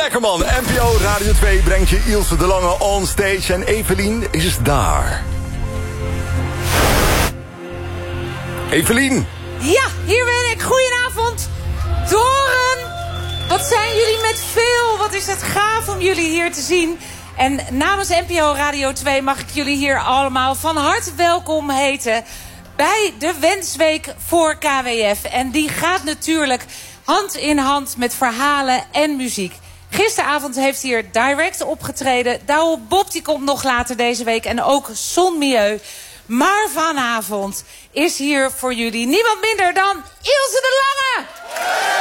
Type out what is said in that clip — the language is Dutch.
Lekker man, NPO Radio 2 brengt je Ilse de Lange on stage en Evelien is daar. Evelien! Ja, hier ben ik. Goedenavond. Doren, wat zijn jullie met veel? Wat is het gaaf om jullie hier te zien. En namens NPO Radio 2 mag ik jullie hier allemaal van harte welkom heten bij de Wensweek voor KWF. En die gaat natuurlijk hand in hand met verhalen en muziek. Gisteravond heeft hier Direct opgetreden. Douwe Bob die komt nog later deze week. En ook Son Milieu. Maar vanavond is hier voor jullie niemand minder dan Ilse de Lange.